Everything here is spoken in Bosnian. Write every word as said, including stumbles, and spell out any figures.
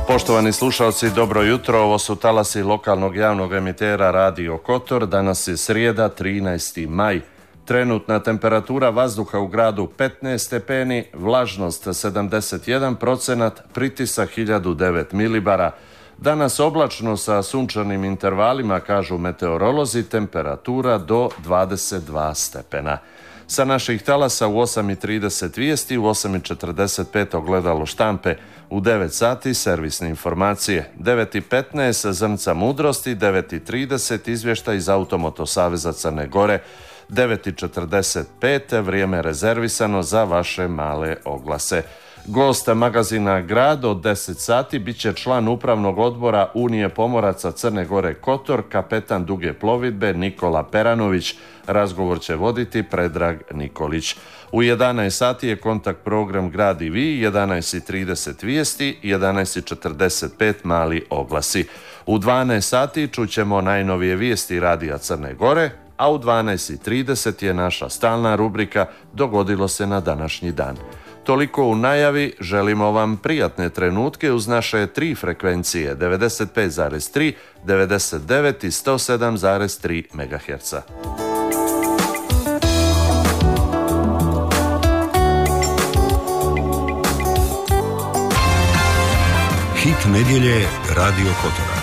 Poštovani slušalci, dobro jutro. Ovo su talasi lokalnog javnog emitera Radio Kotor. Danas je srijeda, trinaesti maj. Trenutna temperatura vazduha u gradu petnaest stepeni, vlažnost sedamdeset jedan procenat, pritisak hiljadu devet milibara. Danas oblačno sa sunčanim intervalima, kažu meteorolozi, temperatura do dvadeset dva stepena. Sa naših talasa u osam i trideset vijesti, u osam i četrdeset pet ogledalo štampe, u devet sati servisne informacije, devet i petnaest zrnca mudrosti, devet i trideset izvještaj iz Automoto saveza Crne Gore, devet i četrdeset pet vrijeme rezervisano za vaše male oglase. Gost magazina Grad od deset sati bit će član upravnog odbora Unije pomoraca Crne Gore Kotor, kapetan duge plovidbe Nikola Peranović. Razgovor će voditi Predrag Nikolić. U jedanaest sati je kontakt program Grad i vi, jedanaest i trideset vijesti, jedanaest i četrdeset pet mali oglasi. U dvanaest sati čućemo najnovije vijesti Radija Crne Gore, a u dvanaest i trideset je naša stalna rubrika Dogodilo se na današnji dan. Toliko u najavi, želimo vam prijatne trenutke uz naše tri frekvencije devedeset pet zarez tri, devedeset devet i sto sedam zarez tri megaherca. Hit nedjelje Radio Kotora.